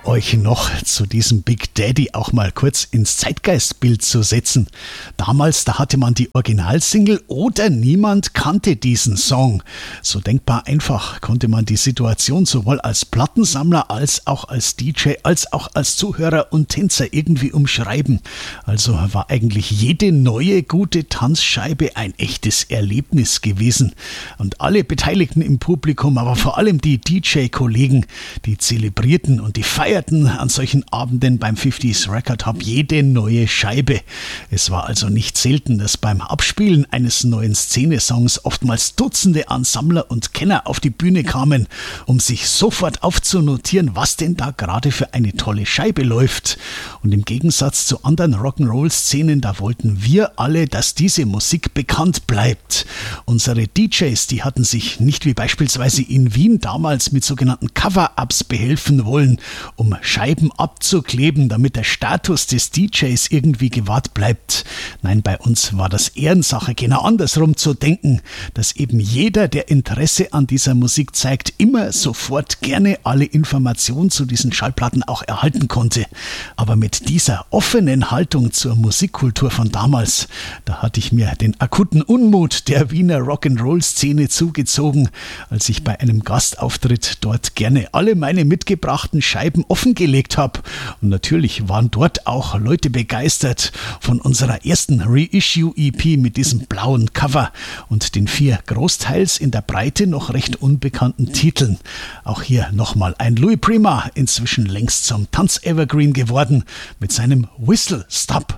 euch noch zu diesem Big Daddy auch mal kurz ins Zeitgeistbild zu setzen. Damals, da hatte man die Originalsingle oder niemand kannte diesen Song. So denkbar einfach konnte man die Situation sowohl als Plattensammler als auch als DJ, als auch als Zuhörer und Tänzer irgendwie umschreiben. Also war eigentlich jede neue gute Tanzscheibe ein echtes Erlebnis gewesen. Und alle Beteiligten im Publikum, aber vor allem die DJ-Kollegen, die zelebrierten und die feierten an solchen Abenden beim 50s Record Hub jede neue Scheibe. Es war also nicht selten, dass beim Abspielen eines neuen Szene-Songs oftmals Dutzende an Sammler und Kenner auf die Bühne kamen, um sich sofort aufzunotieren, was denn da gerade für eine tolle Scheibe läuft. Und im Gegensatz zu anderen Rock'n'Roll-Szenen, da wollten wir alle, dass diese Musik bekannt bleibt. Unsere DJs, die hatten sich nicht wie beispielsweise in Wien damals mit sogenannten Cover-Ups behelfen wollen, um Scheiben abzukleben, damit der Status des DJs irgendwie gewahrt bleibt. Nein, bei uns war das Ehrensache, genau andersrum zu denken, dass eben jeder, der Interesse an dieser Musik zeigt, immer sofort gerne alle Informationen zu diesen Schallplatten auch erhalten konnte. Aber mit dieser offenen Haltung zur Musikkultur von damals, da hatte ich mir den akuten Unmut der Wiener Rock'n'Roll-Szene zugezogen, als ich bei einem Gastauftritt dort gerne alle meine mitgebrachten Scheiben offengelegt habe. Und natürlich waren dort auch Leute begeistert von unserer ersten Reissue-EP mit diesem blauen Cover und den 4 großteils in der Breite noch recht unbekannten Titeln. Auch hier nochmal ein Louis Prima, inzwischen längst zum Tanz-Evergreen geworden, mit seinem Whistle Stop.